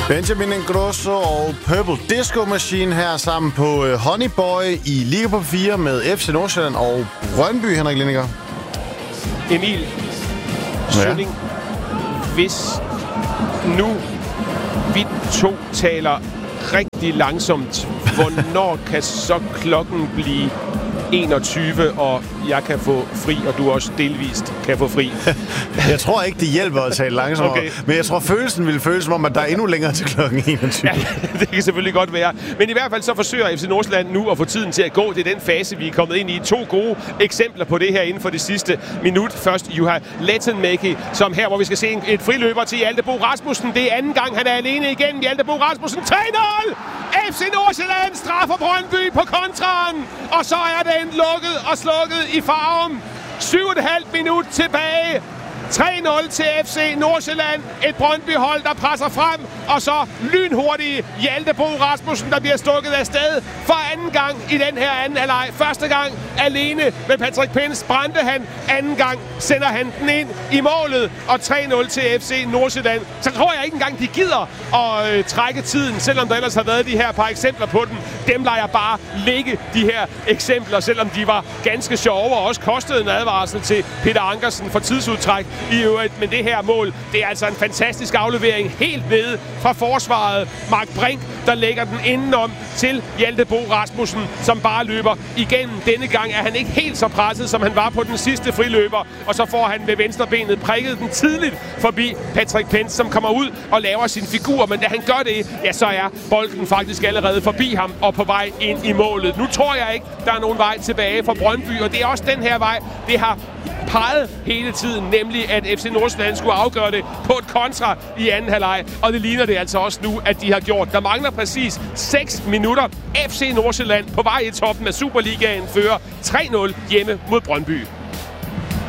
Benjamin Ingrosso og Purple Disco Machine her sammen på Honey Boy i Liga på 4 med FC Nordsjælland og Brøndby, Henrik Lindinger. Emil Sønning, hvis nu vi to taler rigtig langsomt, hvornår kan så klokken blive 21, og jeg kan få fri, og du også delvist kan få fri? Jeg tror ikke, det hjælper at tale langsomt, okay. Men jeg tror, følelsen vil føles som om, at der er endnu længere til klokken 21. Ja, det kan selvfølgelig godt være. Men i hvert fald så forsøger FC Nordsjælland nu at få tiden til at gå. Det er den fase, vi er kommet ind i. 2 gode eksempler på det her inden for det sidste minut. Først Juha Lehteenmäki, som her, hvor vi skal se et friløber til Hjalte Bo Rasmussen. Det er anden gang, han er alene igen. Hjalte Bo Rasmussen, 3-0! FC Nordsjælland straffer Brøndby på kontraen, og så er den lukket og slukket i farven. 7,5 minut tilbage. 3-0 til FC Nordsjælland. Et Brøndby-hold, der presser frem. Og så lynhurtige Hjalte Bo Rasmussen, der bliver stukket af sted for anden gang i den her anden halvleg. Første gang alene med Patrick Pins brændte han. Anden gang sender han den ind i målet. Og 3-0 til FC Nordsjælland. Så tror jeg ikke engang, de gider at trække tiden, selvom der ellers har været de her par eksempler på den. Dem lader jeg bare ligge, de her eksempler, selvom de var ganske sjove og også kostede en advarsel til Peter Ankersen for tidsudtræk i øvrigt. Men det her mål, det er altså en fantastisk aflevering helt nede fra forsvaret. Mark Brink, der lægger den indenom til Hjalte Bo Rasmussen, som bare løber igennem. Denne gang er han ikke helt så presset, som han var på den sidste friløber. Og så får han med venstrebenet prikket den tidligt forbi Patrick Pins, som kommer ud og laver sin figur. Men da han gør det, ja, så er bolden faktisk allerede forbi ham og på vej ind i målet. Nu tror jeg ikke, der er nogen vej tilbage for Brøndby, og det er også den her vej, det har peget hele tiden, nemlig at FC Nordsjælland skulle afgøre det på et kontra i anden halvleg, og det ligner det altså også nu, at de har gjort. Der mangler præcis 6 minutter. FC Nordsjælland på vej i toppen af Superligaen fører 3-0 hjemme mod Brøndby.